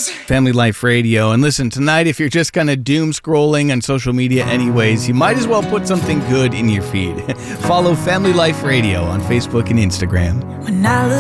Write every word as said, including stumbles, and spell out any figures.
is Family Life Radio. And listen, tonight, if you're just kind of doom scrolling on social media anyways, you might as well put something good in your feed. Follow Family Life Radio on Facebook and Instagram. When I look